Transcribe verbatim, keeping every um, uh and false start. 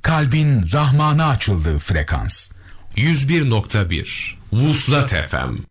kalbin Rahman'a açıldığı frekans. yüz bir nokta bir Vuslat F M.